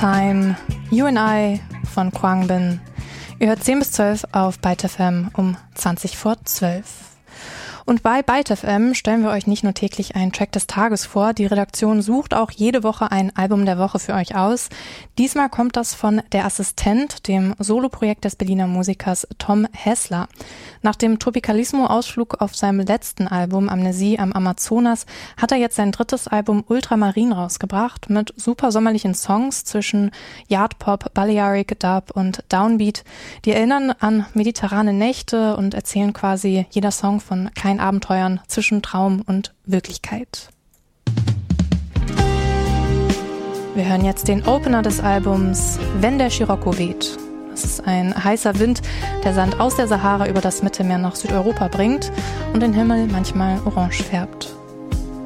Time, You and I von Khruangbin. Ihr hört 10 bis 12 auf Byte FM um 20 vor 12. Und bei Byte FM stellen wir euch nicht nur täglich einen Track des Tages vor, die Redaktion sucht auch jede Woche ein Album der Woche für euch aus. Diesmal kommt das von Der Assistent, dem Soloprojekt des Berliner Musikers Tom Hässler. Nach dem Tropicalismo-Ausflug auf seinem letzten Album Amnesie am Amazonas hat er jetzt sein drittes Album Ultramarin rausgebracht mit super sommerlichen Songs zwischen Yardpop, Balearic Dub und Downbeat. Die erinnern an mediterrane Nächte und erzählen quasi jeder Song von kleinen Abenteuern zwischen Traum und Wirklichkeit. Wir hören jetzt den Opener des Albums Wenn der Scirocco weht. Das ist ein heißer Wind, der Sand aus der Sahara über das Mittelmeer nach Südeuropa bringt und den Himmel manchmal orange färbt.